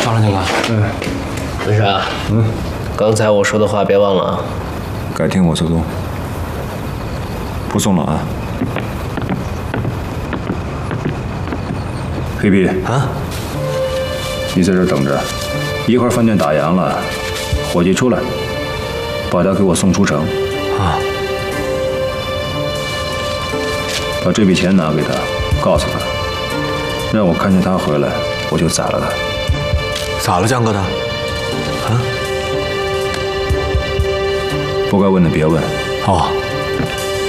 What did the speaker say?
张了，江哥。 文山，刚才我说的话别忘了啊。 改天我做东，不送了啊。黑皮啊， 你在这儿等着，一会儿饭店打烊了，伙计出来，把他给我送出城。 啊， 把这笔钱拿给他，告诉他，让我看见他回来，我就宰了他。 咋了，江哥的？啊？ 不该问的别问。 哦。